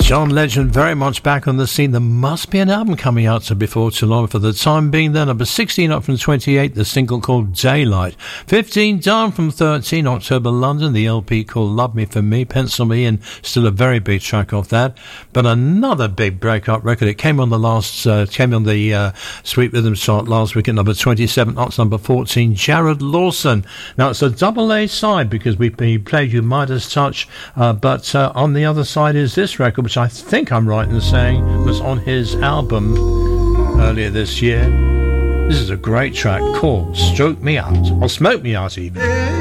John Legend very much back on the scene. There must be an album coming out to before too long. For the time being, then number 16 up from 28, the single called Daylight. 15 down from 13, October London, the LP called Love Me For Me, Pencil Me In, still a very big track off that. But another big breakup record. It came on the Sweet Rhythm chart last week at number 27, up to number 14, Jared Lawson. Now it's a double A side because we played You Midas Touch, but on the other side is this record, which I think I'm right in saying was on his album earlier this year. This is a great track called Stroke Me Out, or Smoke Me Out even.